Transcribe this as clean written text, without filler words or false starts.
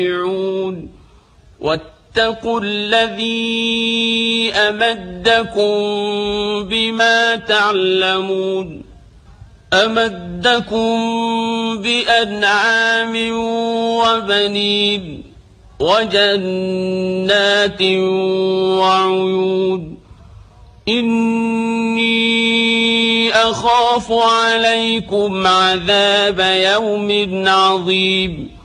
واتقوا الذي أمدكم بما تعلمون أمدكم بأنعام وبنين وجنات وعيون إني أخاف عليكم عذاب يوم عظيم